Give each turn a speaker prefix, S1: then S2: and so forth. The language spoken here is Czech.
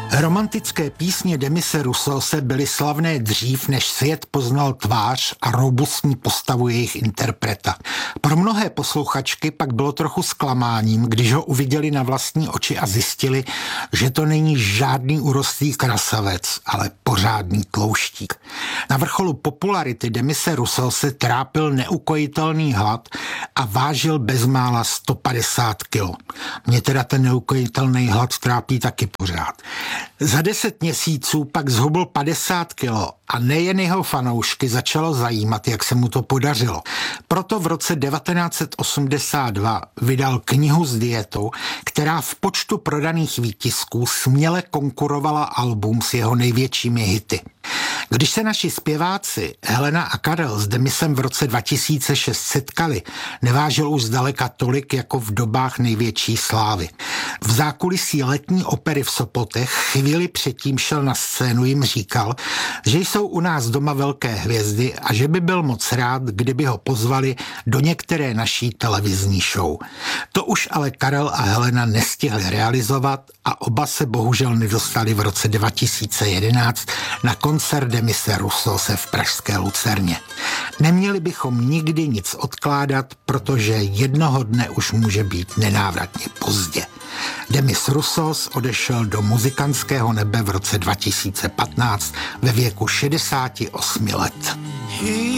S1: Romantické písně Demise Rousselse byly slavné dřív, než svět poznal tvář a robustní postavu jejich interpreta. Pro mnohé posluchačky pak bylo trochu zklamáním, když ho uviděli na vlastní oči a zjistili, že to není žádný urostlý krasavec, ale pořádný tlouštík. Na vrcholu popularity Demise Rousselse trápil neukojitelný hlad a vážil bezmála 150 kilo. Mě teda ten neukojitelný hlad trápí taky pořád. Za 10 měsíců pak zhubl 50 kilo a nejen jeho fanoušky začalo zajímat, jak se mu to podařilo. Proto v roce 1982 vydal knihu s dietou, která v počtu prodaných výtisků směle konkurovala album s jeho největšími hity. Když se naši zpěváci Helena a Karel s Demisem v roce 2006 setkali, nevážil už zdaleka tolik jako v dobách největší slávy. V zákulisí letní opery v Sopotech chvíli předtím šel na scénu, jim říkal, že jsou u nás doma velké hvězdy a že by byl moc rád, kdyby ho pozvali do některé naší televizní show. To už ale Karel a Helena nestihli realizovat a oba se bohužel nedostali v roce 2011 na koncert Demise Rousselse v pražské Lucerně. Neměli bychom nikdy nic odkládat, protože jednoho dne už může být nenávratně pozdě. Demis Roussos odešel do muzikantského nebe v roce 2015 ve věku 68 let.